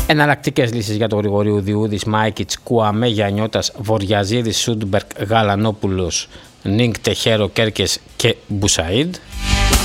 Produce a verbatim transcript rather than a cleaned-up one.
Εναλλακτικές λύσεις για το Γρηγορίου Διούδης, Μάικιτς, Κουαμέ, Γιαννιώτας, Βοριαζίδης, Σούντμπερκ, Γαλανόπουλος, Νίνκ, Τεχέρο, Κέρκες και Μπουσαΐντ.